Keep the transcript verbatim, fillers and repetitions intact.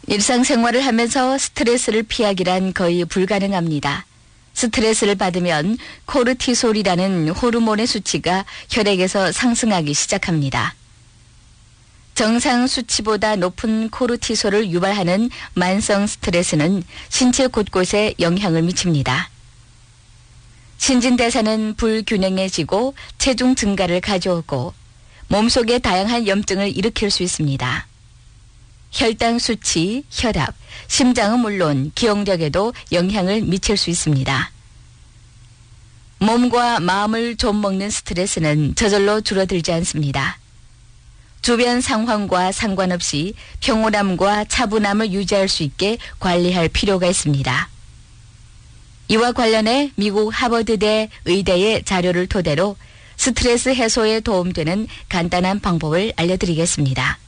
일상생활을 하면서 스트레스를 피하기란 거의 불가능합니다. 스트레스를 받으면 코르티솔이라는 호르몬의 수치가 혈액에서 상승하기 시작합니다. 정상 수치보다 높은 코르티솔을 유발하는 만성 스트레스는 신체 곳곳에 영향을 미칩니다. 신진대사는 불균형해지고 체중 증가를 가져오고 몸속에 다양한 염증을 일으킬 수 있습니다. 혈당 수치, 혈압, 심장은 물론 기억력에도 영향을 미칠 수 있습니다. 몸과 마음을 좀먹는 스트레스는 저절로 줄어들지 않습니다. 주변 상황과 상관없이 평온함과 차분함을 유지할 수 있게 관리할 필요가 있습니다. 이와 관련해 미국 하버드대 의대의 자료를 토대로 스트레스 해소에 도움되는 간단한 방법을 알려드리겠습니다.